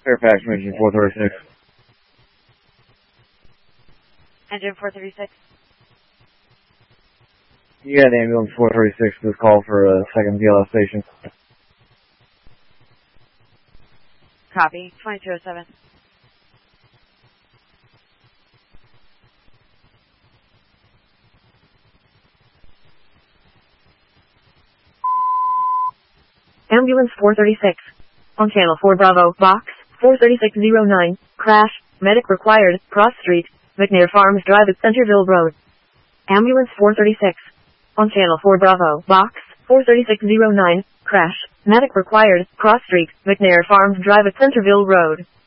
Fairfax, Engine 436. Engine 436. Yeah, the ambulance 436 was called for a second DLS station. Copy. 2207. Ambulance 436. On channel 4 Bravo, box 43609, crash, medic required, Cross Street, McNair Farms Drive at Centerville Road. Ambulance 436. On channel 4 Bravo, box 43609, crash, medic required, Cross Street, McNair Farms Drive at Centerville Road.